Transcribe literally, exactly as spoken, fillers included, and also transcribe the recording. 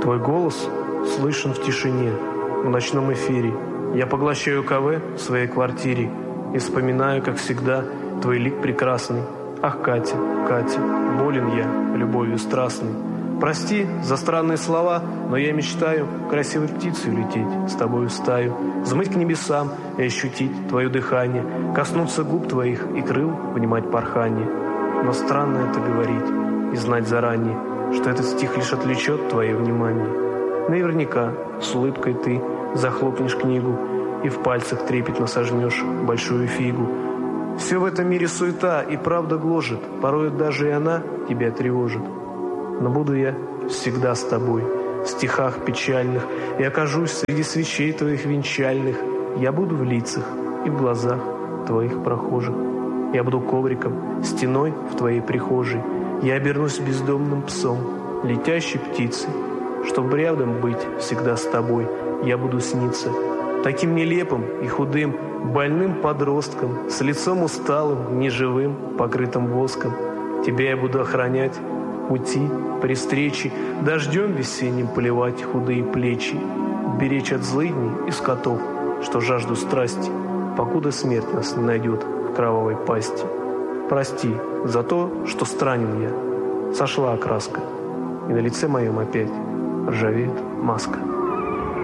Твой голос слышен в тишине, в ночном эфире. Я поглощаю КВ в своей квартире и вспоминаю, как всегда, твой лик прекрасный. Ах, Катя, Катя, болен я любовью страстной. Прости за странные слова, но я мечтаю красивой птицей улететь с тобою в стаю, взмыть к небесам и ощутить твое дыхание, коснуться губ твоих и крыл внимать порханье. Но странно это говорить и знать заранее, что этот стих лишь отвлечет твое внимание. Наверняка с улыбкой ты захлопнешь книгу и в пальцах трепетно сожмешь большую фигу. Все в этом мире суета и правда гложет, порой даже и она тебя тревожит. Но буду я всегда с тобой, в стихах печальных, и окажусь среди свечей твоих венчальных. Я буду в лицах и в глазах твоих прохожих. Я буду ковриком, стеной в твоей прихожей. Я обернусь бездомным псом, летящей птицей. Чтоб рядом быть всегда с тобой, я буду сниться таким нелепым и худым, больным подростком, с лицом усталым, неживым, покрытым воском. Тебя я буду охранять, пути, при встрече, дождем весенним поливать худые плечи, беречь от злыдней и скотов, что жажду страсти, покуда смерть нас не найдет в кровавой пасти. Прости за то, что странен я. Сошла окраска, и на лице моем опять ржавеет маска.